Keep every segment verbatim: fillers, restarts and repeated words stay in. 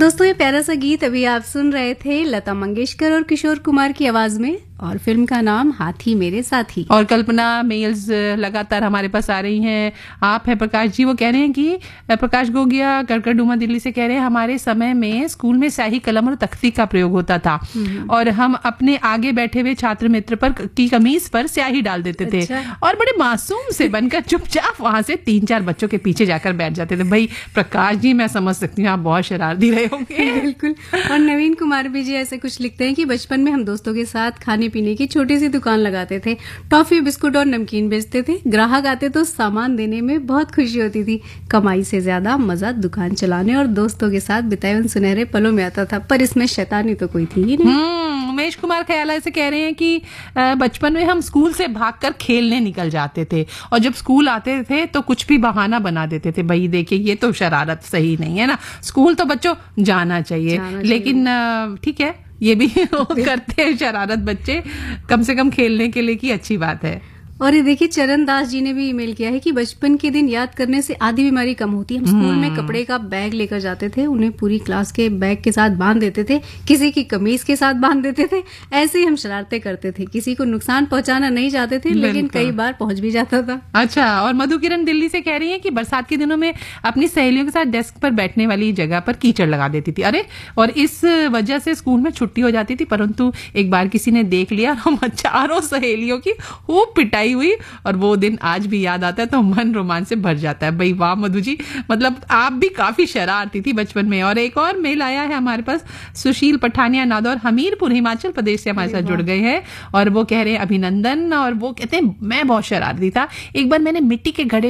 दोस्तों ये प्यारा सा गीत अभी आप सुन रहे थे लता मंगेशकर और किशोर कुमार की आवाज में, और फिल्म का नाम हाथी मेरे साथी। और कल्पना मेल्स लगातार हमारे पास आ रही हैं। आप हैं प्रकाश जी, वो कह रहे हैं कि प्रकाश गोगिया करकरडूमा दिल्ली से कह रहे हैं हमारे समय में स्कूल में स्याही कलम और तख्ती का प्रयोग होता था और हम अपने आगे बैठे हुए छात्र मित्र पर की कमीज पर स्याही डाल देते थे। अच्छा। और बड़े मासूम से बनकर चुपचाप वहां से तीन चार बच्चों के पीछे जाकर बैठ जाते थे। भाई प्रकाश जी, मैं समझ सकती हूँ आप बहुत शरारती रहे होंगे। बिल्कुल। और नवीन कुमार भी जी ऐसे कुछ लिखते हैं कि बचपन में हम दोस्तों के साथ खाने पीने की छोटी सी दुकान लगाते थे, टॉफी बिस्कुट और नमकीन बेचते थे। ग्राहक आते तो सामान देने में बहुत खुशी होती थी। कमाई से ज्यादा मजा दुकान चलाने और दोस्तों के साथ बिताए उन सुनहरे पलों में आता था, पर इसमें शैतानी तो कोई थी ही नहीं। उमेश कुमार ख्याला से कह रहे हैं कि बचपन में हम स्कूल से भागकर खेलने निकल जाते थे और जब स्कूल आते थे तो कुछ भी बहाना बना देते थे। भाई देखिए ये तो शरारत सही नहीं है ना, स्कूल तो बच्चों जाना चाहिए, जाना लेकिन ठीक है ये भी करते हैं शरारत बच्चे, कम से कम खेलने के लिए की अच्छी बात है। और ये देखिए चरण दास जी ने भी ईमेल किया है कि बचपन के दिन याद करने से आधी बीमारी कम होती है। हम स्कूल में कपड़े का बैग लेकर जाते थे, उन्हें पूरी क्लास के बैग के साथ बांध देते थे, किसी की कमीज के साथ बांध देते थे। ऐसे ही हम शरारतें करते थे। किसी को नुकसान पहुंचाना नहीं चाहते थे, लेकिन कई बार पहुंच भी जाता था। अच्छा। और मधु किरण दिल्ली से कह रही है कि बरसात के दिनों में अपनी सहेलियों के साथ डेस्क पर बैठने वाली जगह पर कीचड़ लगा देती थी। अरे, और इस वजह से स्कूल में छुट्टी हो जाती थी, परंतु एक बार किसी ने देख लिया और हम चारों सहेलियों की खूब पिटाई हुई और वो दिन आज भी याद आता है तो मन रोमांच से भर जाता है। भाई वाह मधु जी, मतलब आप भी काफी शरारती थी बचपन में। और एक और मेल आया है हमारे पास, सुशील पठानिया नादौर हमीरपुर हिमाचल प्रदेश से हमारे साथ जुड़ गए हैं और वो कह रहे हैं अभिनंदन, और वो कहते हैं मैं बहुत शरारती था। एक बार मैंने मिट्टी के घड़े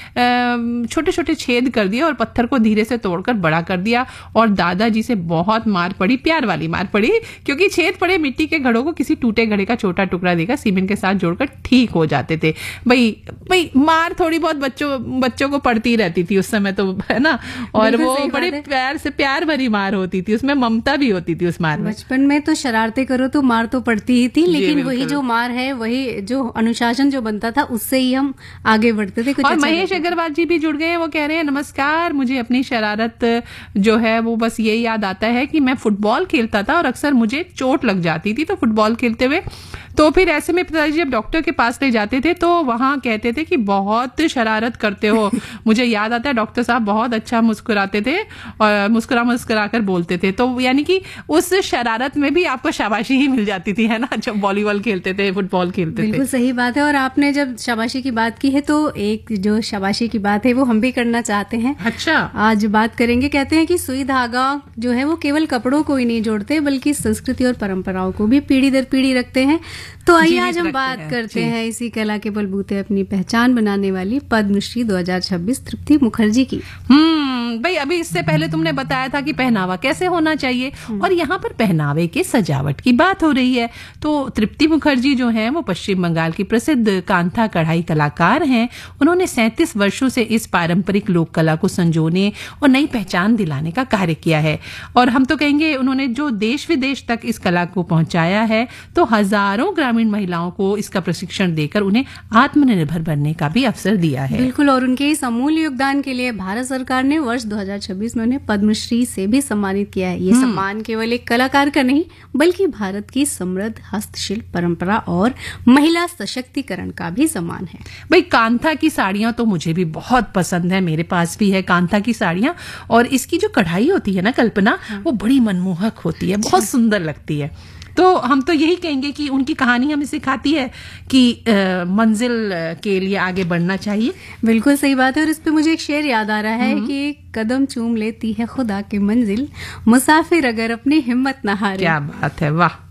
में छोटे छोटे छेद कर दिए और पत्थर को धीरे से तोड़कर बड़ा कर दिया और दादाजी से बहुत मार पड़ी, प्यार वाली मार पड़ी, क्योंकि छेद पड़े मिट्टी के घड़ों को किसी टूटे घड़े का छोटा टुकड़ा देकर सीमेंट के साथ जोड़कर ठीक हो जाते थे। भाई भाई मार थोड़ी बहुत बच्चों बच्चों को पड़ती रहती थी उस समय तो, है ना, और वो बड़े प्यार से प्यार भरी मार होती थी, उसमें ममता भी होती थी उस मार में। बचपन में तो शरारतें करो तो मार तो पड़ती ही थी, लेकिन वही जो मार है, वही जो अनुशासन जो बनता था, उससे ही हम आगे बढ़ते थे। कुछ और महेश अग्रवाल जी भी जुड़ गए हैं, वो कह रहे हैं नमस्कार, मुझे अपनी शरारत जो है वो बस ये याद आता है कि मैं फुटबॉल खेलता था और अक्सर मुझे चोट लग जाती थी तो फुटबॉल खेलते हुए, तो फिर ऐसे में पिताजी जब डॉक्टर के पास ले जाते थे तो वहां कहते थे कि बहुत शरारत करते हो। मुझे याद आता है डॉक्टर साहब बहुत अच्छा मुस्कुराते थे और मुस्कुरा मुस्कुरा कर बोलते थे, तो यानी कि उस शरारत में भी आपको शाबाशी ही मिल जाती थी, है ना, जब वॉलीबॉल खेलते थे, फुटबॉल खेलते थे। बिल्कुल सही बात है। और आपने जब शाबाशी की बात की है तो एक जो शाबाशी की बात है वो हम भी करना चाहते हैं। अच्छा। आज बात करेंगे, कहते हैं कि सुई धागा जो है वो केवल कपड़ों को ही नहीं जोड़ते बल्कि संस्कृति और परंपराओं को भी पीढ़ी दर पीढ़ी रखते हैं। तो आइए आज हम बात हैं। करते हैं इसी कला के बलबूते अपनी पहचान बनाने वाली पद्मश्री दो हज़ार छब्बीस तृप्ति मुखर्जी की। हम्म भाई, अभी इससे पहले तुमने बताया था कि पहनावा कैसे होना चाहिए और यहाँ पर पहनावे के सजावट की बात हो रही है। तो तृप्ति मुखर्जी जो हैं वो पश्चिम बंगाल की प्रसिद्ध कांथा कढ़ाई कलाकार हैं। उन्होंने सैंतीस वर्षों से इस पारंपरिक लोक कला को संजोने और नई पहचान दिलाने का कार्य किया है, और हम तो कहेंगे उन्होंने जो देश विदेश तक इस कला को पहुंचाया है, तो हजारों ग्रामीण महिलाओं को इसका प्रशिक्षण देकर उन्हें आत्मनिर्भर बनने का भी अवसर दिया है। बिल्कुल। और उनके इस अमूल्य योगदान के लिए भारत सरकार ने वर्ष दो हज़ार छब्बीस में उन्हें पद्मश्री से भी सम्मानित किया है। ये सम्मान केवल एक कलाकार का नहीं बल्कि भारत की समृद्ध हस्तशिल्प परंपरा और महिला सशक्तिकरण का भी सम्मान है। भाई कांथा की साड़ियां तो मुझे भी बहुत पसंद है, मेरे पास भी है कांथा की साड़ियां, और इसकी जो कढ़ाई होती है ना कल्पना, वो बड़ी मनमोहक होती है, बहुत सुंदर लगती है। तो हम तो यही कहेंगे कि उनकी कहानी हमें सिखाती है कि आ, मंजिल के लिए आगे बढ़ना चाहिए। बिल्कुल सही बात है। और इस पे मुझे एक शेर याद आ रहा है कि कदम चूम लेती है खुदा की मंजिल, मुसाफिर अगर अपनी हिम्मत न हारे। क्या बात है, वाह।